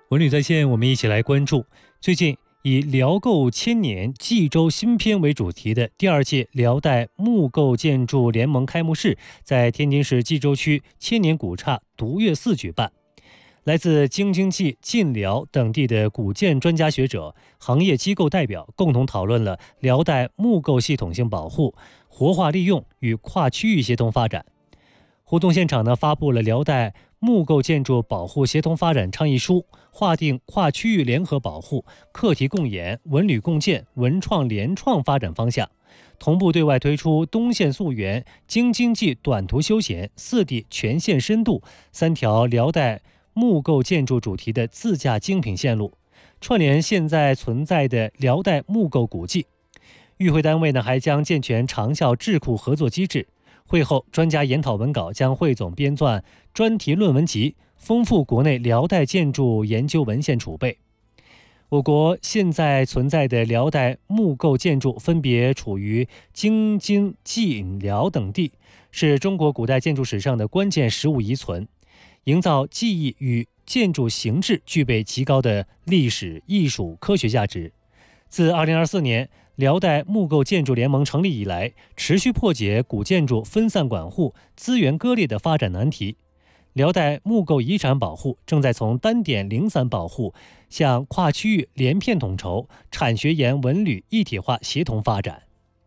文旅在线，我们一起来关注最近以辽构千年冀州新篇为主题的第2届辽代木构建筑联盟开幕式在天津市冀州区千年古刹独乐寺举办。来自京津冀、晋辽等地的古建专家学者、行业机构代表共同讨论了辽代木构系统性保护、活化利用与跨区域协同发展。活动现场发布了辽代木构建筑保护协同发展倡议书，划定跨区域联合保护、课题共研、文旅共建、文创联创发展方向，同步对外推出东线溯源、京津冀短途休闲、4地全线深度3条辽代木构建筑主题的自驾精品线路，串联现在存在的辽代木构古迹。与会单位还将健全长效智库合作机制。会后，专家研讨文稿将汇总编撰专题论文集，丰富国内辽代建筑研究文献储备。我国现在存在的辽代木构建筑分别处于京津冀辽等地，是中国古代建筑史上的关键实物遗存，营造技艺与建筑形制具备极高的历史、艺术、科学价值。自2024年辽代木构建筑联盟成立以来，持续破解古建筑分散管护、资源割裂的发展难题。辽代木构遗产保护正在从单点零散保护向跨区域连片统筹、产学研文旅一体化协同发展。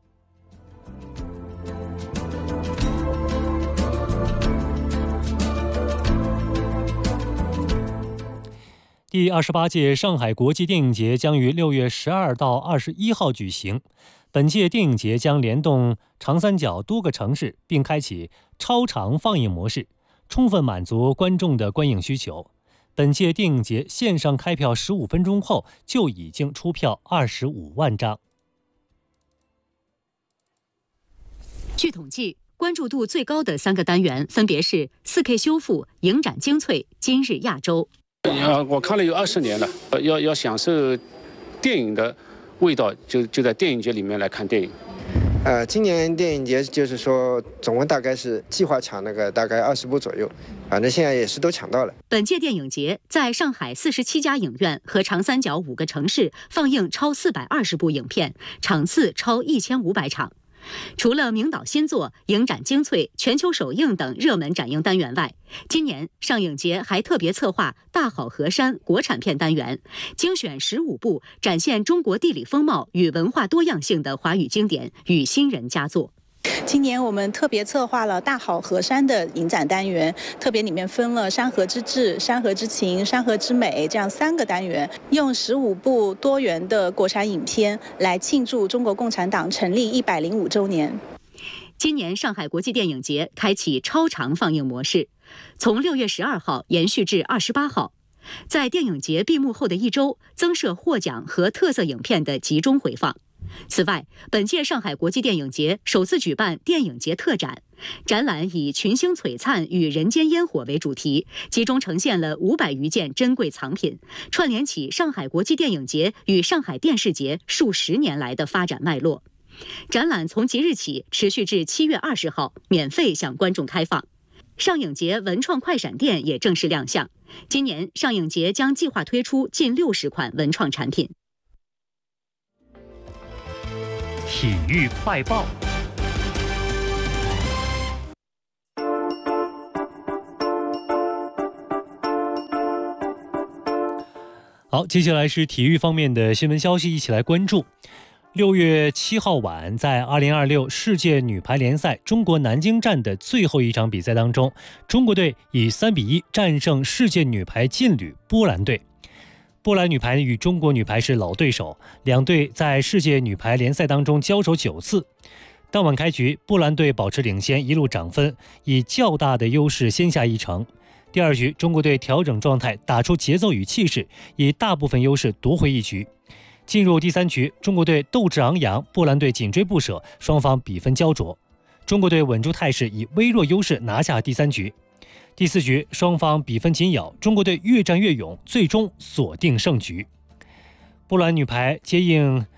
第28届上海国际电影节将于6月12到21号举行。本届电影节将联动长三角多个城市，并开启超长放映模式，充分满足观众的观影需求。本届电影节线上开票15分钟后就已经出票25万张。 据统计，关注度最高的3个单元分别是 4K 修复、影展精粹、今日亚洲。 我看了有20年了，要享受电影的味道，就在电影节里面来看电影。 今年电影节就是说总共大概是计划抢大概20部左右，反正现在也是都抢到了。 本届电影节在上海47家影院和长三角5个城市放映超420部影片，场次超1500场。除了名导新作、影展精粹、全球首映等热门展映单元外，今年上影节还特别策划大好河山国产片单元，精选15部展现中国地理风貌与文化多样性的华语经典与新人佳作。 今年我们特别策划了大好河山的影展单元，特别里面分了山河之志、山河之情、山河之美这样3个单元，用15部多元的国产影片来庆祝中国共产党成立105周年。 今年上海国际电影节开启超长放映模式，从6月12号延续至28号。在电影节闭幕后的1周，增设获奖和特色影片的集中回放。此外，本届上海国际电影节首次举办电影节特展，展览以群星璀璨与人间烟火为主题，集中呈现了500余件珍贵藏品，串联起上海国际电影节与上海电视节数10年来的发展脉络。展览从即日起持续至7月20号，免费向观众开放。上影节文创快闪店也正式亮相，今年上影节将计划推出近60款文创产品。 体育快报。好，接下来是体育方面的新闻消息，一起来关注。6月7号晚，在2026世界女排联赛中国南京站的最后一场比赛当中，中国队以3-1战胜世界女排劲旅波兰队。波兰女排与中国女排是老对手，两队在世界女排联赛当中交手9次。当晚开局，波兰队保持领先，一路涨分，以较大的优势先下一城。第2局，中国队调整状态，打出节奏与气势，以大部分优势夺回一局。进入第3局，中国队斗志昂扬，波兰队紧追不舍，双方比分焦灼。中国队稳住态势，以微弱优势拿下第3局。第4局，双方比分紧咬，中国队越战越勇，最终锁定胜局。波兰女排接应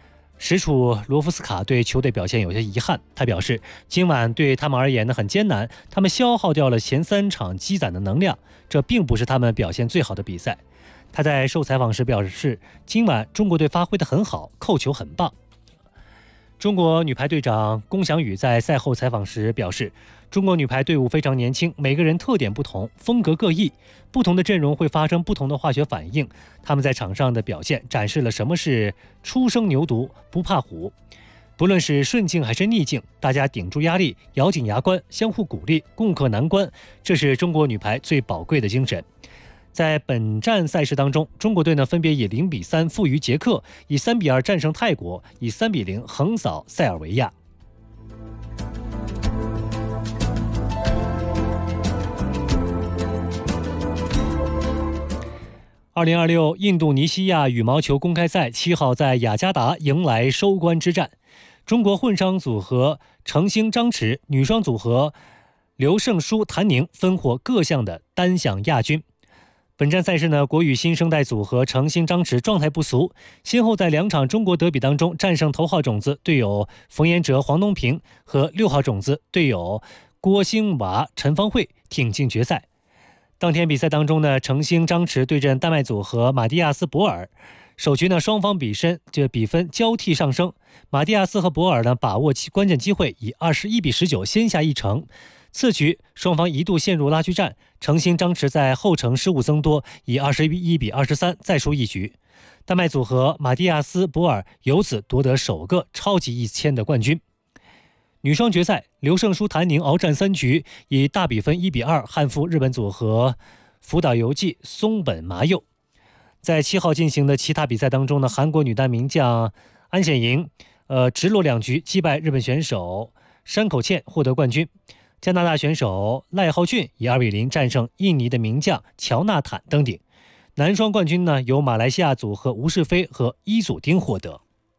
实属罗夫斯卡对球队表现有些遗憾。他表示，今晚对他们而言呢很艰难，他们消耗掉了前3场积攒的能量，这并不是他们表现最好的比赛。他在受采访时表示，今晚中国队发挥得很好，扣球很棒。中国女排队长龚翔宇在赛后采访时表示，中国女排队伍非常年轻，每个人特点不同，风格各异，不同的阵容会发生不同的化学反应。他们在场上的表现展示了什么是初生牛犊不怕虎。不论是顺境还是逆境，大家顶住压力，咬紧牙关，相互鼓励，共克难关，这是中国女排最宝贵的精神。在本站赛事当中，中国队呢分别以0-3负于捷克，以3-2战胜泰国，以3-0横扫塞尔维亚。2026印度尼西亚羽毛球公开赛7号在雅加达迎来收官之战，中国混双组合程星张弛、女双组合刘胜书谭宁分获各项的单项亚军。本站赛事呢，国羽新生代组合程星张弛状态不俗，先后在2场中国德比当中战胜头号种子队友冯彦哲、黄东萍和6号种子队友郭兴娃、陈芳慧，挺进决赛。当天比赛当中呢，程星张弛对阵丹麦组合马蒂亚斯博尔，首局呢双方比分交替上升，马蒂亚斯和博尔呢把握关键机会，以21-19先下一城。次局双方一度陷入拉锯战，程星张弛在后程失误增多，以21-23再输一局。丹麦组合马蒂亚斯博尔由此夺得首个超级1000的冠军。女双决赛，刘胜书谭宁鏖战3局，以大比分1-2憾负日本组合福岛由纪、松本麻佑。在7号进行的其他比赛当中呢，韩国女单名将安显莹直落2局击败日本选手山口茜获得冠军。加拿大选手赖浩俊以2-0战胜印尼的名将乔纳坦登顶。男双冠军呢由马来西亚组合吴世飞和伊祖丁获得。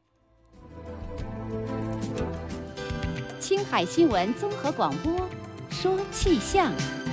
青海新闻综合广播说气象。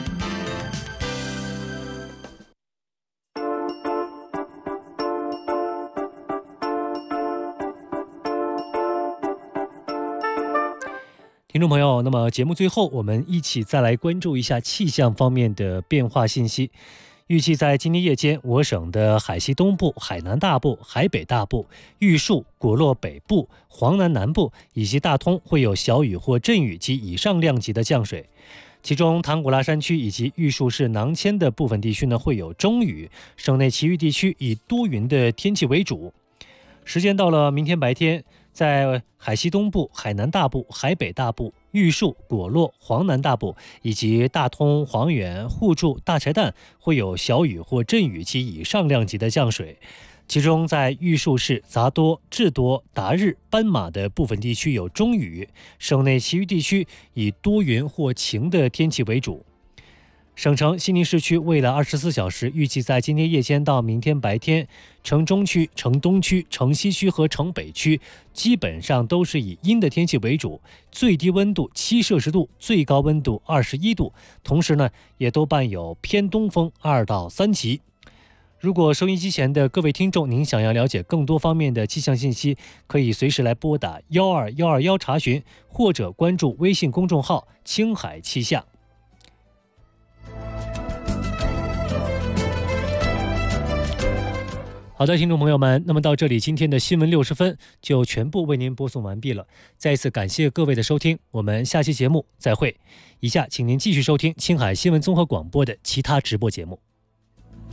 听众朋友，那么节目最后我们一起再来关注一下气象方面的变化信息。预计在今天夜间，我省的海西东部、海南大部、海北大部、玉树、果洛北部、黄南南部以及大通会有小雨或阵雨及以上量级的降水。其中唐古拉山区以及玉树市囊谦的部分地区呢会有中雨，省内其余地区以多云的天气为主。时间到了明天白天，在海西东部、海南大部、海北大部、玉树、果洛、黄南大部以及大通、黄原、互助、大柴旦会有小雨或阵雨及以上量级的降水。其中在玉树市、杂多、智多、达日、斑马的部分地区有中雨，省内其余地区以多云或晴的天气为主。省城西宁市区未来24小时预计在今天夜间到明天白天，城中区、城东区、城西区和城北区基本上都是以阴的天气为主，最低温度7摄氏度，最高温度21度，同时呢也都伴有偏东风2到3级。如果收音机前的各位听众您想要了解更多方面的气象信息，可以随时来拨打12121查询，或者关注微信公众号青海气象。好的，听众朋友们，那么到这里，今天的新闻60分就全部为您播送完毕了。再一次感谢各位的收听，我们下期节目再会。以下请您继续收听青海新闻综合广播的其他直播节目。